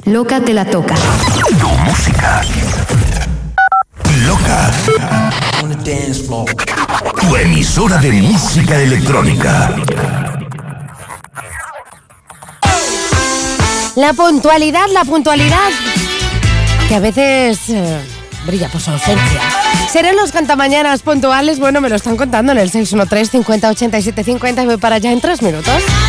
Loca te la toca. Tu música. Loca. Tu emisora de música electrónica. La puntualidad, que a veces brilla por su ausencia. ¿Serán los cantamañanas puntuales? Bueno, me lo están contando en el 613 50 87 50 y voy para allá en 3 minutos.